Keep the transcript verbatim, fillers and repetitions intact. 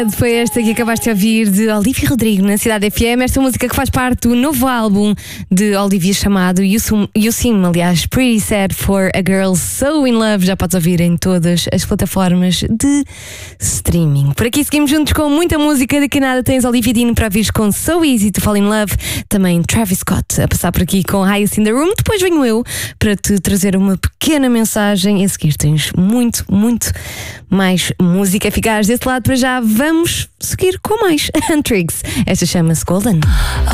Foi esta que acabaste de ouvir de Olivia Rodrigo na Cidade F M. Esta música que faz parte do novo álbum de Olivia chamado You Seem, you Seem, aliás, Pretty Sad for a Girl So In Love. Já podes ouvir em todas as plataformas de streaming. Por aqui seguimos juntos com muita música. Daqui a nada tens Olivia Dean para ouvires com So Easy to Fall In Love. Também Travis Scott a passar por aqui com Highest in the Room. Depois venho eu para te trazer uma pequena mensagem. E a seguir tens muito, muito mais música. Ficares desse lado para já. Vamos seguir com mais Antrix. Esta chama-se Golden.